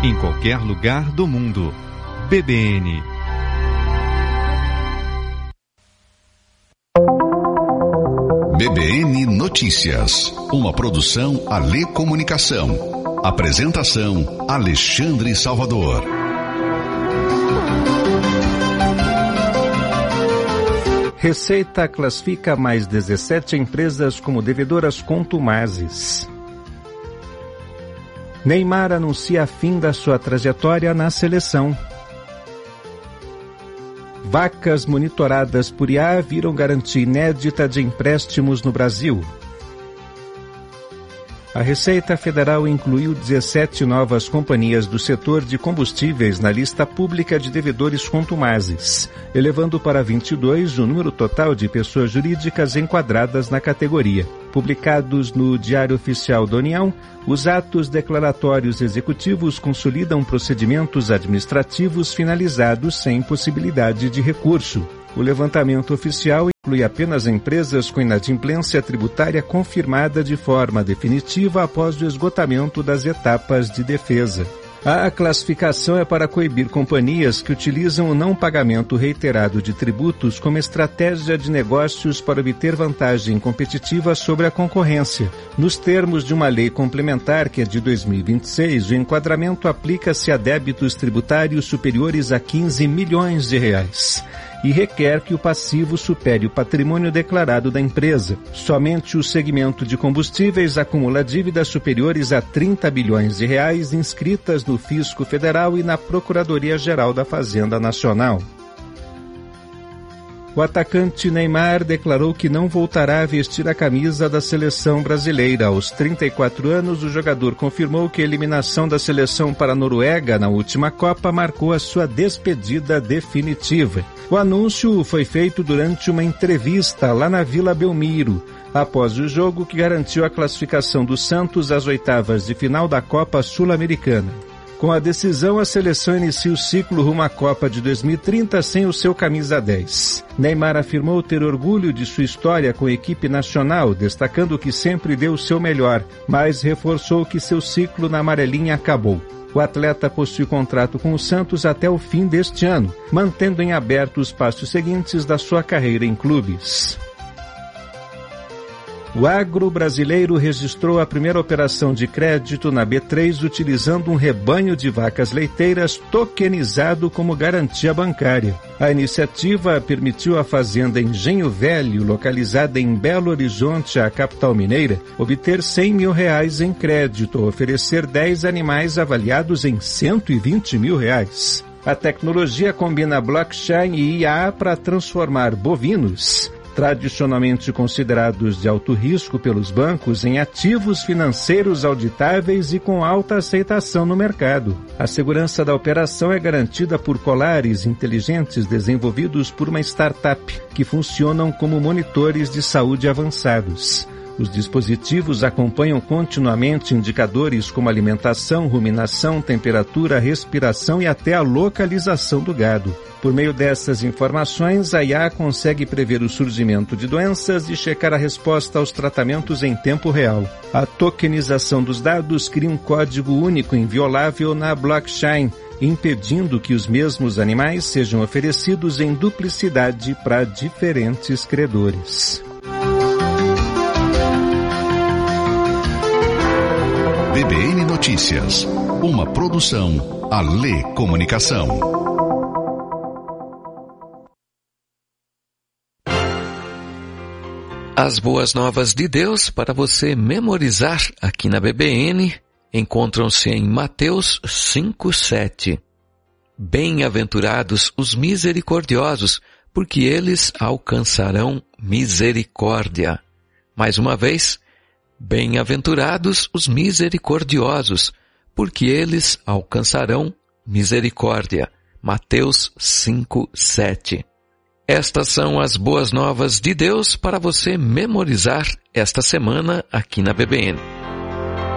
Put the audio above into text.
em qualquer lugar do mundo. BBN. BBN Notícias, uma produção Alê Comunicação. Apresentação Alexandre Salvador. Receita classifica mais 17 empresas como devedoras contumazes. Neymar anuncia fim da sua trajetória na seleção. Vacas monitoradas por IA viram garantia inédita de empréstimos no Brasil. A Receita Federal incluiu 17 novas companhias do setor de combustíveis na lista pública de devedores contumazes, elevando para 22 o número total de pessoas jurídicas enquadradas na categoria. Publicados no Diário Oficial da União, os atos declaratórios executivos consolidam procedimentos administrativos finalizados sem possibilidade de recurso. O levantamento oficial inclui apenas empresas com inadimplência tributária confirmada de forma definitiva após o esgotamento das etapas de defesa. A classificação é para coibir companhias que utilizam o não pagamento reiterado de tributos como estratégia de negócios para obter vantagem competitiva sobre a concorrência. Nos termos de uma lei complementar que é de 2026, o enquadramento aplica-se a débitos tributários superiores a 15 milhões de reais. E requer que o passivo supere o patrimônio declarado da empresa. Somente o segmento de combustíveis acumula dívidas superiores a 30 bilhões de reais inscritas no Fisco Federal e na Procuradoria-Geral da Fazenda Nacional. O atacante Neymar declarou que não voltará a vestir a camisa da seleção brasileira. Aos 34 anos, o jogador confirmou que a eliminação da seleção para a Noruega na última Copa marcou a sua despedida definitiva. O anúncio foi feito durante uma entrevista lá na Vila Belmiro, após o jogo que garantiu a classificação do Santos às oitavas de final da Copa Sul-Americana. Com a decisão, a seleção inicia o ciclo rumo à Copa de 2030 sem o seu camisa 10. Neymar afirmou ter orgulho de sua história com a equipe nacional, destacando que sempre deu o seu melhor, mas reforçou que seu ciclo na amarelinha acabou. O atleta possui contrato com o Santos até o fim deste ano, mantendo em aberto os passos seguintes da sua carreira em clubes. O agro brasileiro registrou a primeira operação de crédito na B3 utilizando um rebanho de vacas leiteiras tokenizado como garantia bancária. A iniciativa permitiu à fazenda Engenho Velho, localizada em Belo Horizonte, a capital mineira, obter R$100 mil em crédito ao oferecer 10 animais avaliados em R$120 mil. A tecnologia combina blockchain e IA para transformar bovinos, tradicionalmente considerados de alto risco pelos bancos, em ativos financeiros auditáveis e com alta aceitação no mercado. A segurança da operação é garantida por colares inteligentes desenvolvidos por uma startup, que funcionam como monitores de saúde avançados. Os dispositivos acompanham continuamente indicadores como alimentação, ruminação, temperatura, respiração e até a localização do gado. Por meio dessas informações, a IA consegue prever o surgimento de doenças e checar a resposta aos tratamentos em tempo real. A tokenização dos dados cria um código único inviolável na blockchain, impedindo que os mesmos animais sejam oferecidos em duplicidade para diferentes credores. BBN Notícias, uma produção Alê Comunicação. As boas novas de Deus para você memorizar aqui na BBN encontram-se em Mateus 5:7. Bem-aventurados os misericordiosos, porque eles alcançarão misericórdia. Mais uma vez, bem-aventurados os misericordiosos, porque eles alcançarão misericórdia. Mateus 5:7. Estas são as boas novas de Deus para você memorizar esta semana aqui na BBN.